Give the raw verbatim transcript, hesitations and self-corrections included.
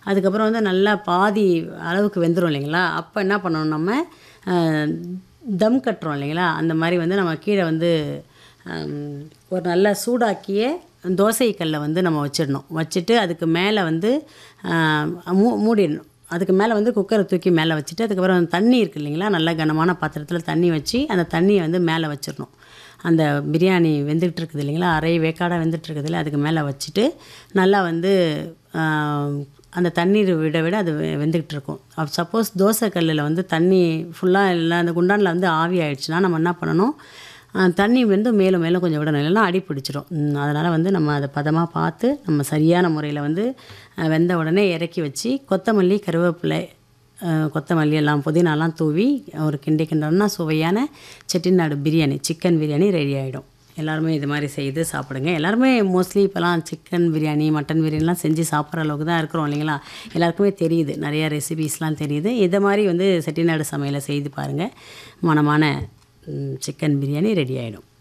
அதுக்கப்புறம் வந்து நல்லா பாதி அளவுக்கு வெந்துடும் இல்லைங்களா, அப்போ என்ன பண்ணணும் நம்ம தம் கட்டுறோம் இல்லைங்களா, அந்த மாதிரி வந்து நம்ம கீழே வந்து ஒரு நல்லா சூடாக்கிய தோசை கல்லை வந்து நம்ம வச்சிடணும். வச்சுட்டு அதுக்கு மேலே வந்து மூ மூடிடணும். அதுக்கு மேலே வந்து குக்கரை தூக்கி மேலே வச்சுட்டு அதுக்கப்புறம் தண்ணி இருக்குது இல்லைங்களா, நல்ல கனமான பாத்திரத்தில் தண்ணி வச்சு அந்த தண்ணியை வந்து மேலே வச்சிடணும். அந்த பிரியாணி வெந்துக்கிட்டு இருக்குது இல்லைங்களா, அரை வேக்காடாக வெந்துட்டு இருக்குது இல்லை, அதுக்கு மேலே வச்சுட்டு நல்லா வந்து அந்த தண்ணீர் விட விட அது வெந்துக்கிட்டு இருக்கும். சப்போஸ் தோசை கல்லில் வந்து தண்ணி ஃபுல்லாக இல்லை, அந்த குண்டானில் வந்து ஆவி ஆகிடுச்சுன்னா நம்ம என்ன பண்ணணும், தண்ணி வந்து மேலும் மேலும் கொஞ்சம் விடணும், இல்லைன்னா அடி பிடிச்சிடும். அதனால் வந்து நம்ம அதை பதமாக பார்த்து நம்ம சரியான முறையில் வந்து வெந்த உடனே இறக்கி வச்சு கொத்தமல்லி கருவேப்பிலை கொத்தமல்லி எல்லாம் புதினாலாம் தூவி ஒரு கிண்டி கிண்டோம்னா சுவையான செட்டிநாடு பிரியாணி சிக்கன் பிரியாணி ரெடி ஆகிடும். எல்லாருமே இது மாதிரி செய்து சாப்பிடுங்க. எல்லாருமே மோஸ்ட்லி இப்போலாம் சிக்கன் பிரியாணி மட்டன் பிரியாணிலாம் செஞ்சு சாப்பிட்ற அளவுக்கு தான் இருக்கிறோம் இல்லைங்களா, எல்லாருக்குமே தெரியுது, நிறையா ரெசிபீஸ்லாம் தெரியுது. இதை மாதிரி வந்து செட்டிநாடு சமையலை செய்து பாருங்கள், மனமான சிக்கன் பிரியாணி ரெடி ஆகிடும்.